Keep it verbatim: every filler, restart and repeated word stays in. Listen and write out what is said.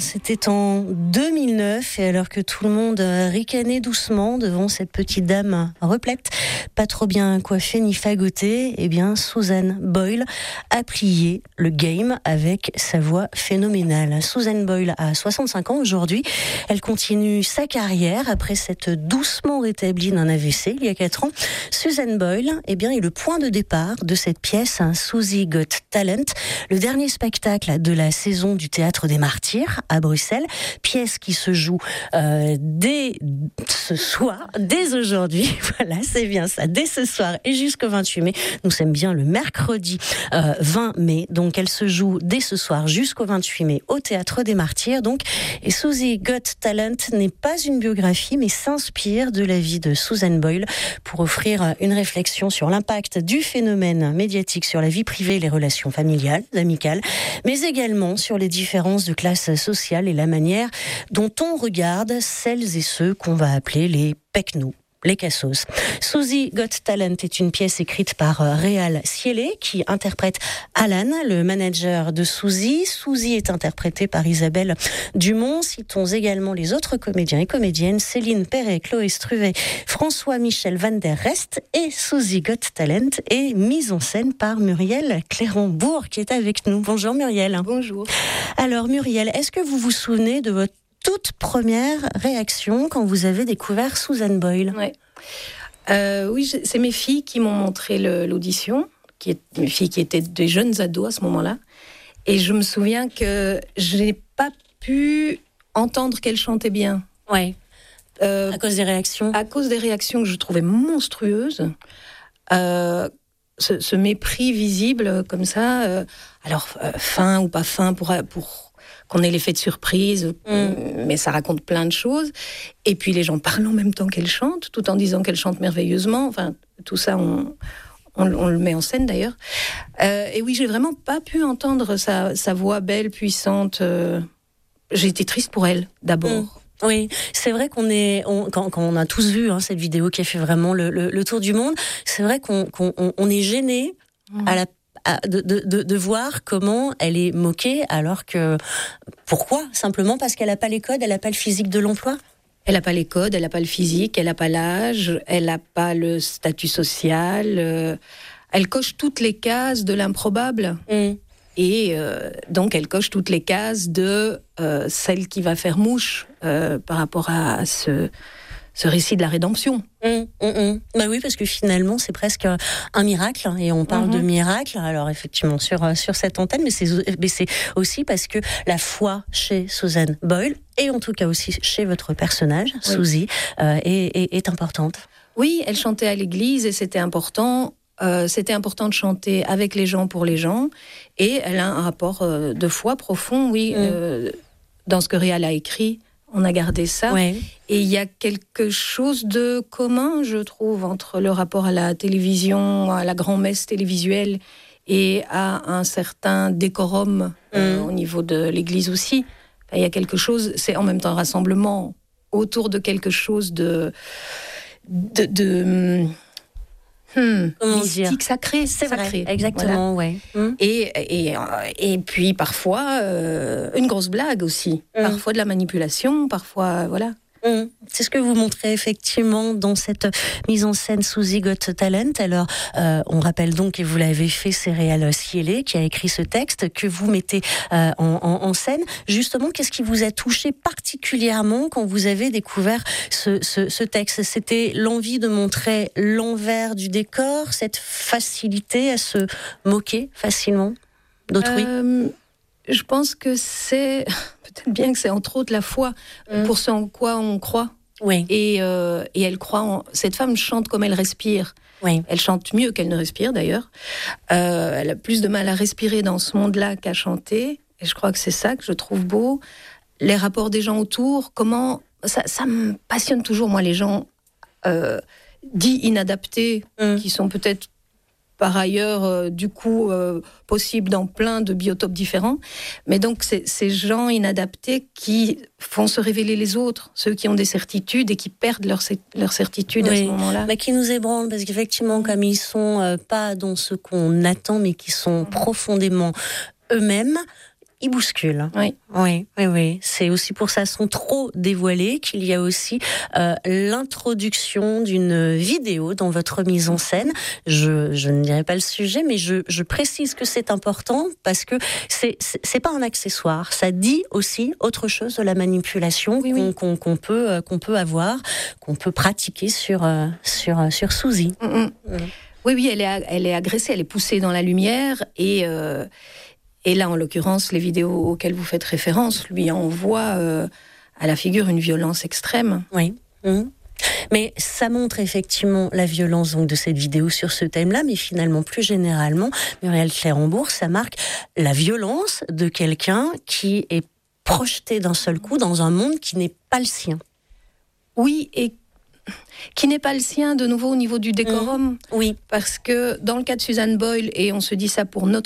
c'était en deux mille neuf, et alors que tout le monde ricanait doucement devant cette petite dame replète, pas trop bien coiffée ni fagotée, eh bien Susan Boyle a plié le game avec sa voix phénoménale. Susan Boyle a soixante-cinq ans aujourd'hui. Elle continue sa carrière après s'être doucement rétablie d'un A V C il y a quatre ans. Susan Boyle, eh bien, est le point de départ de cette pièce, hein, Susie Got Talent, le dernier spectacle de la saison du Théâtre des Martyrs à Bruxelles, pièce qui se joue euh, dès ce soir, dès aujourd'hui, voilà, c'est bien ça, dès ce soir et jusqu'au vingt-huit mai. Nous sommes bien le mercredi euh, vingt mai, donc elle se joue dès ce soir jusqu'au vingt-huit mai au Théâtre des Martyrs. Donc, et Susie Got Talent n'est pas une biographie, mais s'inspire de la vie de Susan Boyle pour offrir une réflexion sur l'impact du phénomène médiatique sur la vie privée et les relations familiales, amicales, mais également sur les différences de classe sociale et la manière dont on regarde celles et ceux qu'on va appeler les pecnos. Les cassos. Susie Got Talent est une pièce écrite par Réal Sielé qui interprète Alan, le manager de Susie. Susie est interprétée par Isabelle Dumont. Citons également les autres comédiens et comédiennes, Céline Perret, Chloé Struvet, François-Michel Van der Rest, et Susie Got Talent est mise en scène par Muriel Clérambourg qui est avec nous. Bonjour Muriel. Bonjour. Alors Muriel, est-ce que vous vous souvenez de votre toute première réaction quand vous avez découvert Susan Boyle? Ouais. Euh, oui, c'est mes filles qui m'ont montré le, l'audition, qui est, mes filles qui étaient des jeunes ados à ce moment-là. Et je me souviens que je n'ai pas pu entendre qu'elle chantait bien. Ouais. Euh, à cause des réactions À cause des réactions que je trouvais monstrueuses. Euh, ce, ce mépris visible comme ça. Euh, alors, euh, fin ou pas fin pour... pour qu'on ait l'effet de surprise, mmh. mais ça raconte plein de choses. Et puis les gens parlent en même temps qu'elle chante, tout en disant qu'elle chante merveilleusement. Enfin, tout ça, on, on, on le met en scène d'ailleurs. Euh, et oui, j'ai vraiment pas pu entendre sa, sa voix belle, puissante. Euh, j'ai été triste pour elle, d'abord. Mmh. Oui, c'est vrai qu'on est, on, quand, quand on a tous vu hein, cette vidéo qui a fait vraiment le, le, le tour du monde, c'est vrai qu'on, qu'on on est gêné mmh. à la De, de, de voir comment elle est moquée, alors que... Pourquoi ? Simplement parce qu'elle n'a pas les codes, elle n'a pas le physique de l'emploi ? Elle n'a pas les codes, elle n'a pas le physique, elle n'a pas l'âge, elle n'a pas le statut social. Euh, elle coche toutes les cases de l'improbable. Mm. Et euh, donc, elle coche toutes les cases de euh, celle qui va faire mouche euh, par rapport à, à ce... ce récit de la rédemption. Mmh, mmh, mmh. Bah oui, parce que finalement, c'est presque un miracle, et on parle mmh. de miracle, alors effectivement, sur, sur cette antenne, mais c'est, mais c'est aussi parce que la foi chez Susan Boyle, et en tout cas aussi chez votre personnage, oui. Susie, euh, est, est, est importante. Oui, elle chantait à l'église, et c'était important. Euh, c'était important de chanter avec les gens, pour les gens, et elle a un rapport euh, de foi profond, oui, mmh. euh, dans ce que Réal a écrit. On a gardé ça. Ouais. Et il y a quelque chose de commun, je trouve, entre le rapport à la télévision, à la grand-messe télévisuelle, et à un certain décorum mmh. euh, au niveau de l'Église aussi. Il y a quelque chose, c'est en même temps un rassemblement autour de quelque chose de... de, de Hmm, Comment mystique, dire sacré, c'est sacré. Vrai, exactement, voilà. Ouais. Mmh. Et, et, et puis parfois euh, une grosse blague aussi, mmh. parfois de la manipulation, parfois voilà. Mmh. C'est ce que vous montrez effectivement dans cette mise en scène Susie Got Talent. Alors, euh, on rappelle donc, et vous l'avez fait, c'est Réal Sielé qui a écrit ce texte que vous mettez euh, en, en, en scène. Justement, qu'est-ce qui vous a touché particulièrement quand vous avez découvert ce, ce, ce texte ? C'était l'envie de montrer l'envers du décor, cette facilité à se moquer facilement d'autrui ? euh... Je pense que c'est, peut-être bien que c'est entre autres la foi, mmh. pour ce en quoi on croit. Oui. Et, euh, et elle croit en... Cette femme chante comme elle respire. Oui. Elle chante mieux qu'elle ne respire d'ailleurs. Euh, elle a plus de mal à respirer dans ce monde-là qu'à chanter. Et je crois que c'est ça que je trouve beau. Les rapports des gens autour, comment... Ça, ça me passionne toujours, moi, les gens euh, dits inadaptés, mmh. qui sont peut-être... par ailleurs, euh, du coup, euh, possible dans plein de biotopes différents. Mais donc, c'est ces gens inadaptés qui font se révéler les autres, ceux qui ont des certitudes et qui perdent leur, leur certitude oui, à ce moment-là. Mais qui nous ébranlent, parce qu'effectivement, comme ils sont euh, pas dans ce qu'on attend, mais qui sont mmh. profondément eux-mêmes, il bouscule. Oui. Oui, oui, oui. C'est aussi pour ça, sans trop dévoiler, qu'il y a aussi euh, l'introduction d'une vidéo dans votre mise en scène. Je, je ne dirai pas le sujet, mais je, je précise que c'est important parce que c'est, c'est, c'est pas un accessoire. Ça dit aussi autre chose de la manipulation oui, qu'on, oui. qu'on, qu'on peut, qu'on peut avoir, qu'on peut pratiquer sur, euh, sur, sur Suzy. Mm-hmm. Mm. Oui, oui, elle est, elle est agressée, elle est poussée dans la lumière et. Euh... Et là, en l'occurrence, les vidéos auxquelles vous faites référence lui envoient euh, à la figure une violence extrême. Oui. Mmh. Mais ça montre effectivement la violence donc, de cette vidéo sur ce thème-là, mais finalement, plus généralement, Muriel Clérambourg, ça marque la violence de quelqu'un qui est projeté d'un seul coup dans un monde qui n'est pas le sien. Oui, et qui n'est pas le sien, de nouveau, au niveau du décorum. Mmh. Oui. Parce que dans le cas de Susan Boyle, et on se dit ça pour notre